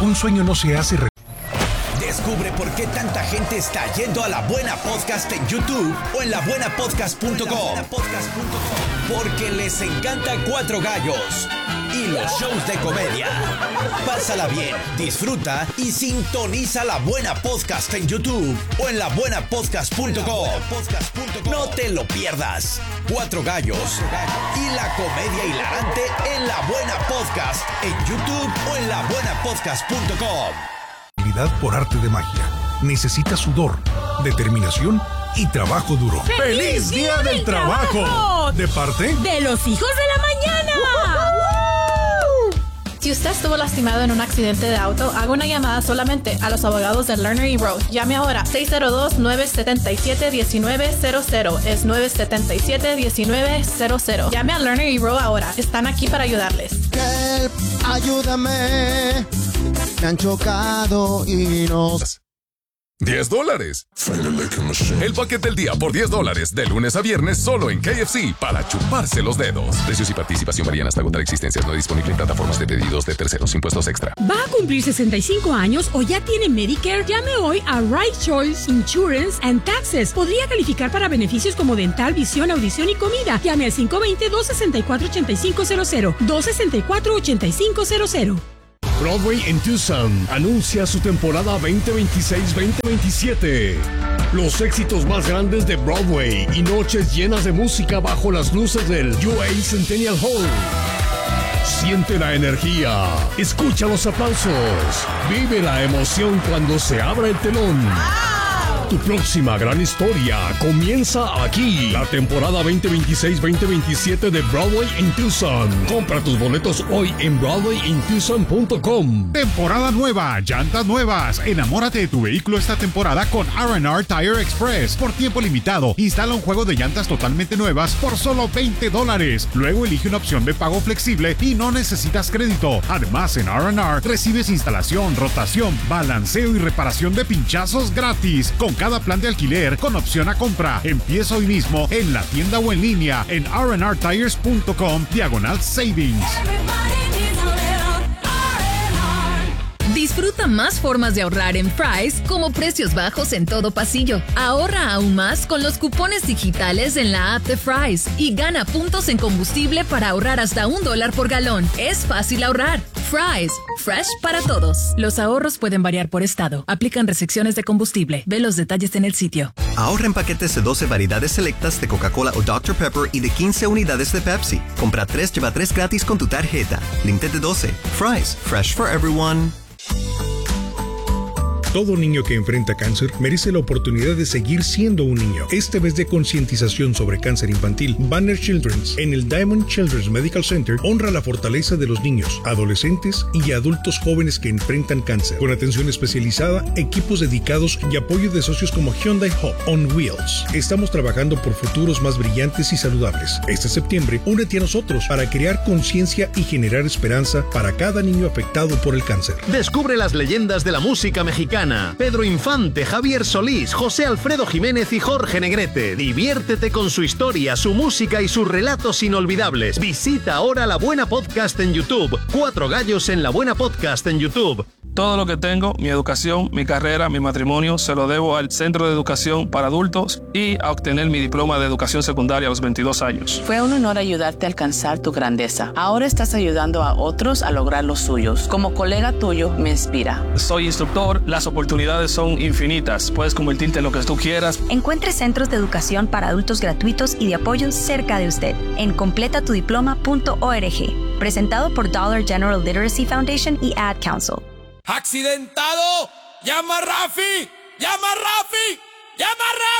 Un sueño no se hace Descubre por qué tanta gente está yendo a La Buena Podcast en YouTube o en labuenapodcast.com. Porque les encanta Cuatro Gallos y los shows de comedia. Pásala bien, disfruta y sintoniza La Buena Podcast en YouTube o en labuenapodcast.com. No te lo pierdas. Cuatro Gallos y la comedia hilarante en La Buena Podcast en YouTube o en labuenapodcast.com. por arte de magia. Necesita sudor, determinación y trabajo duro. ¡Feliz Día del Trabajo! ¿De parte? ¡De los hijos de la mañana! Si usted estuvo lastimado en un accidente de auto, haga una llamada solamente a los abogados de Lerner y Rowe. Llame ahora 602-977-1900. Es 977-1900. Llame a Lerner y Rowe ahora. Están aquí para ayudarles. Help, ayúdame. Me han chocado y no... $10. El paquete del día por $10 de lunes a viernes solo en KFC para chuparse los dedos. Precios y participación varían hasta agotar existencias. No disponible en plataformas de pedidos de terceros. Impuestos extra. ¿Va a cumplir 65 años o ya tiene Medicare? Llame hoy a Right Choice Insurance and Taxes. Podría calificar para beneficios como dental, visión, audición y comida. Llame al 520-264-8500. 264-8500. Broadway en Tucson anuncia su temporada 2026-2027. Los éxitos más grandes de Broadway y noches llenas de música bajo las luces del UA Centennial Hall. Siente la energía, escucha los aplausos, vive la emoción cuando se abra el telón. Tu próxima gran historia comienza aquí. La temporada 2026-2027 de Broadway en Tucson. Compra tus boletos hoy en BroadwayInTucson.com. Temporada nueva, llantas nuevas. Enamórate de tu vehículo esta temporada con R&R Tire Express. Por tiempo limitado, instala un juego de llantas totalmente nuevas por solo $20. Luego elige una opción de pago flexible y no necesitas crédito. Además, en R&R recibes instalación, rotación, balanceo y reparación de pinchazos gratis. Con cada plan de alquiler con opción a compra. Empieza hoy mismo en la tienda o en línea en rnrtires.com/savings. Disfruta más formas de ahorrar en Fry's, como precios bajos en todo pasillo. Ahorra aún más con los cupones digitales en la app de Fry's y gana puntos en combustible para ahorrar hasta $1 por galón. Es fácil ahorrar. Fry's, fresh para todos. Los ahorros pueden variar por estado. Aplican restricciones de combustible. Ve los detalles en el sitio. Ahorra en paquetes de 12 variedades selectas de Coca-Cola o Dr. Pepper y de 15 unidades de Pepsi. Compra 3, lleva 3 gratis con tu tarjeta. Límite de 12. Fry's, fresh for everyone. Todo niño que enfrenta cáncer merece la oportunidad de seguir siendo un niño. Este mes de concientización sobre cáncer infantil, Banner Children's en el Diamond Children's Medical Center honra la fortaleza de los niños, adolescentes y adultos jóvenes que enfrentan cáncer. Con atención especializada, equipos dedicados y apoyo de socios como Hyundai Hope on Wheels. Estamos trabajando por futuros más brillantes y saludables. Este septiembre, únete a nosotros para crear conciencia y generar esperanza para cada niño afectado por el cáncer. Descubre las leyendas de la música mexicana. Pedro Infante, Javier Solís, José Alfredo Jiménez y Jorge Negrete. Diviértete con su historia, su música y sus relatos inolvidables. Visita ahora La Buena Podcast en YouTube. Cuatro Gallos en La Buena Podcast en YouTube. Todo lo que tengo, mi educación, mi carrera, mi matrimonio, se lo debo al Centro de Educación para Adultos y a obtener mi diploma de educación secundaria a los 22 años. Fue un honor ayudarte a alcanzar tu grandeza. Ahora estás ayudando a otros a lograr los suyos. Como colega tuyo, me inspira. Soy instructor, las oportunidades son infinitas. Puedes convertirte en lo que tú quieras. Encuentre centros de educación para adultos gratuitos y de apoyo cerca de usted en completatudiploma.org. Presentado por Dollar General Literacy Foundation y Ad Council. ¡Accidentado! ¡Llama a Rafi! ¡Llama a Rafi! ¡Llama a Rafi!